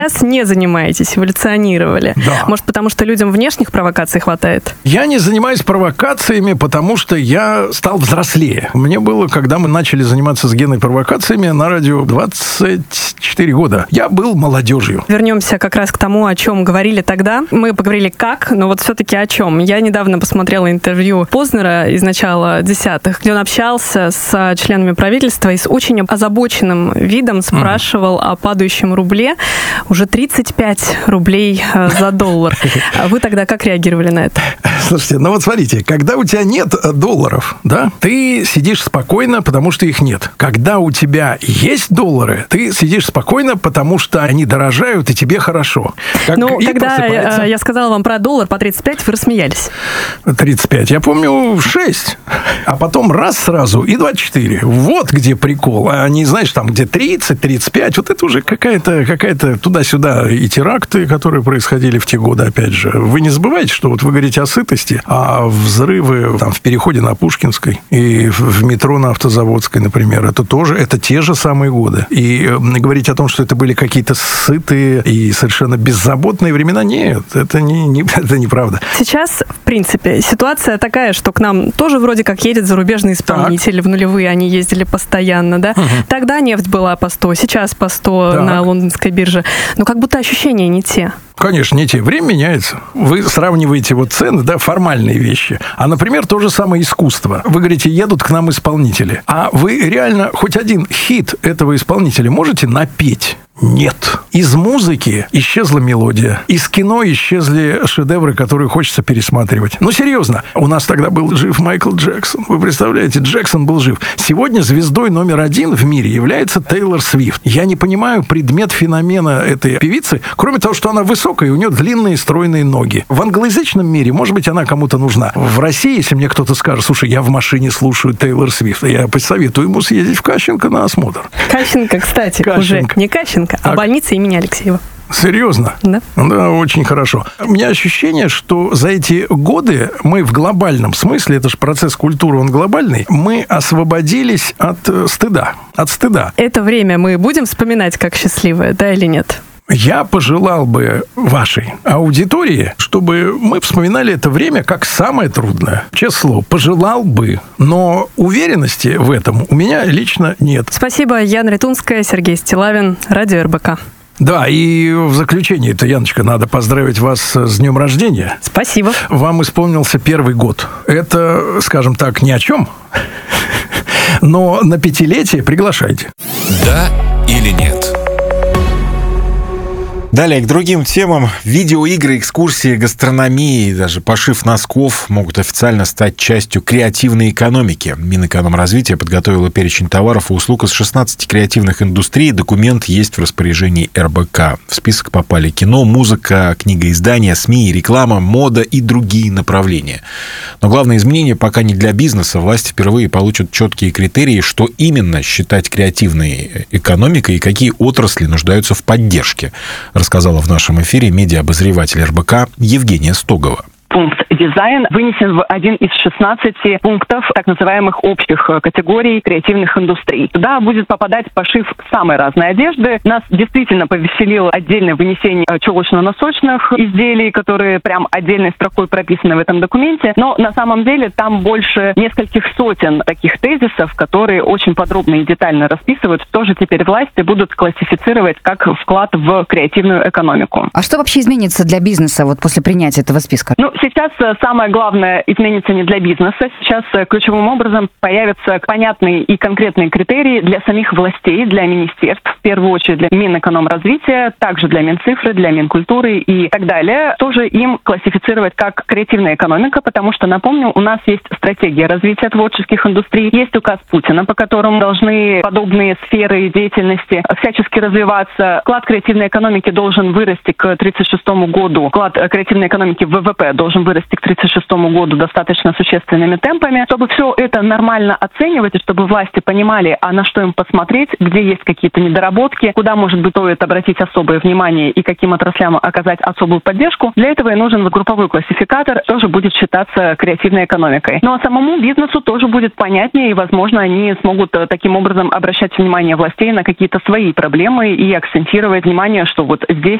Сейчас не занимаетесь, эволюционировали. Да. Может, потому что людям внешних провокаций хватает? Я не занимаюсь провокациями, потому что я стал взрослее. Мне было, когда мы начали заниматься с Геной провокациями на радио 24 года. Я был молодежью. Вернемся как раз к тому, о чем говорили тогда. Мы поговорили как, но вот все-таки о чем. Я недавно посмотрела интервью Познера из начала десятых, где он общался с членами правительства и с очень озабоченным видом спрашивал о падающем рубле. Уже 35 рублей за доллар. Вы тогда как реагировали на это? Слушайте, ну вот смотрите, когда у тебя нет долларов, да, ты сидишь спокойно, потому что их нет. Когда у тебя есть доллары, ты сидишь спокойно, потому что они дорожают, и тебе хорошо. Ну, когда я сказала вам про доллар по 35, вы рассмеялись. 35, я помню, 6. А потом раз сразу и 24. Вот где прикол. А не, знаешь, там, где 30, 35. Вот это уже какая-то туда-сюда и теракты, которые происходили в те годы, опять же. Вы не забывайте, что вот вы говорите о сытости, а взрывы там, в переходе на Пушкинской и в метро на Автозаводской, например, это те же самые годы. И говорить о том, что это были какие-то сытые и совершенно беззаботные времена, нет, это неправда. Сейчас, в принципе, ситуация такая, что к нам тоже вроде как едет зарубежный исполнитель. Так. В нулевые они ездили постоянно, да? Угу. Тогда нефть была по 100, сейчас по 100 так. На лондонской бирже. Но как будто ощущения не те. Конечно, не те. Время меняется. Вы сравниваете вот цены, да, формальные вещи. А, например, то же самое искусство. Вы говорите, едут к нам исполнители. А вы реально хоть один хит этого исполнителя можете напеть? Нет. Из музыки исчезла мелодия. Из кино исчезли шедевры, которые хочется пересматривать. Ну, серьезно. У нас тогда был жив Майкл Джексон. Вы представляете, Джексон был жив. Сегодня звездой номер 1 в мире является Тейлор Свифт. Я не понимаю предмет феномена этой певицы, кроме того, что она высокая, и у нее длинные стройные ноги. В англоязычном мире, может быть, она кому-то нужна. В России, если мне кто-то скажет, слушай, я в машине слушаю Тейлор Свифт, я посоветую ему съездить в Кащенко на осмотр. Кащенко, кстати, уже не Кащенко, а больница имени Алексеева. Серьезно? Да. Да, очень хорошо. У меня ощущение, что за эти годы мы в глобальном смысле, это же процесс культуры, он глобальный, мы освободились от стыда. От стыда. Это время мы будем вспоминать как счастливое, да или нет? Я пожелал бы вашей аудитории, чтобы мы вспоминали это время как самое трудное. Честное слово, пожелал бы, но уверенности в этом у меня лично нет. Спасибо. Яна Ритунская, Сергей Стилавин, Радио РБК. Да, и в заключение-то, Яночка, надо поздравить вас с днем рождения. Спасибо. Вам исполнился 1-й год. Это, скажем так, ни о чем, но на 5-летие приглашайте. Да или нет? Далее к другим темам. Видеоигры, экскурсии, гастрономии, даже пошив носков могут официально стать частью креативной экономики. Минэкономразвития подготовила перечень товаров и услуг из 16 креативных индустрий. Документ есть в распоряжении РБК. В список попали кино, музыка, книгоиздания, СМИ, реклама, мода и другие направления. Но главное изменение пока не для бизнеса. Власти впервые получат четкие критерии, что именно считать креативной экономикой и какие отрасли нуждаются в поддержке, рассказала в нашем эфире медиаобозреватель РБК Евгения Стогова. Пункт «Дизайн» вынесен в один из 16 пунктов так называемых общих категорий креативных индустрий. Туда будет попадать пошив самой разной одежды. Нас действительно повеселило отдельное вынесение чулочно-носочных изделий, которые прям отдельной строкой прописаны в этом документе. Но на самом деле там больше нескольких сотен таких тезисов, которые очень подробно и детально расписывают. Тоже теперь власти будут классифицировать как вклад в креативную экономику. А что вообще изменится для бизнеса вот после принятия этого списка? Сейчас самое главное изменится не для бизнеса. Сейчас ключевым образом появятся понятные и конкретные критерии для самих властей, для министерств, в первую очередь для Минэкономразвития, также для Минцифры, для Минкультуры и так далее. Тоже им классифицировать как креативная экономика, потому что, напомню, у нас есть стратегия развития творческих индустрий, есть указ Путина, по которому должны подобные сферы деятельности всячески развиваться. Вклад креативной экономики должен вырасти к 1936 году. Вклад креативной экономики в ВВП должен должен вырасти к 1936 году достаточно существенными темпами. Чтобы все это нормально оценивать, и чтобы власти понимали, а на что им посмотреть, где есть какие-то недоработки, куда, может быть, стоит обратить особое внимание и каким отраслям оказать особую поддержку, для этого и нужен групповой классификатор, тоже будет считаться креативной экономикой. Ну а самому бизнесу тоже будет понятнее, и, возможно, они смогут таким образом обращать внимание властей на какие-то свои проблемы и акцентировать внимание, что вот здесь